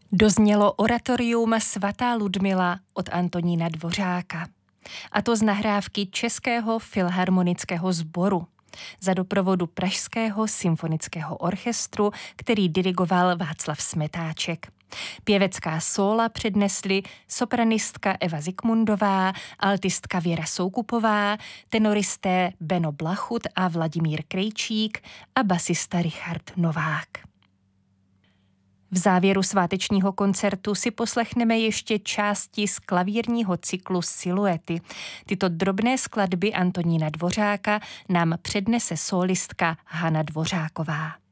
Doznělo oratorium Svatá Ludmila od Antonína Dvořáka. A to z nahrávky Českého filharmonického sboru za doprovodu Pražského symfonického orchestru, který dirigoval Václav Smetáček. Pěvecká sóla přednesly sopranistka Eva Zikmundová, altistka Věra Soukupová, tenoristé Beno Blachut a Vladimír Krejčík a basista Richard Novák. V závěru svátečního koncertu si poslechneme ještě části z klavírního cyklu Siluety. Tyto drobné skladby Antonína Dvořáka nám přednese sólistka Hana Dvořáková.